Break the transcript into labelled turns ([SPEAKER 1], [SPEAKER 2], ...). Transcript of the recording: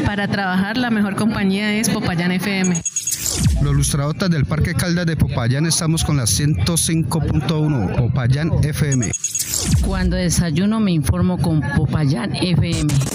[SPEAKER 1] Para trabajar la mejor compañía es Popayán FM.
[SPEAKER 2] Los lustradotas del Parque Caldas de Popayán estamos con la 105.1 Popayán FM.
[SPEAKER 3] Cuando desayuno me informo con Popayán FM.